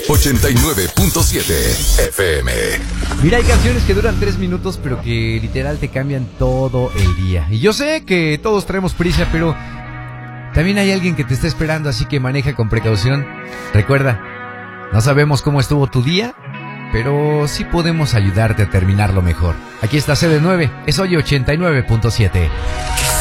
89.7 FM. Mira, hay canciones que duran 3 minutos, pero que literal te cambian todo el día. Y yo sé que todos traemos prisa, pero también hay alguien que te está esperando, así que maneja con precaución. Recuerda, no sabemos cómo estuvo tu día, pero sí podemos ayudarte a terminarlo mejor. Aquí está CD9, es hoy 89.7.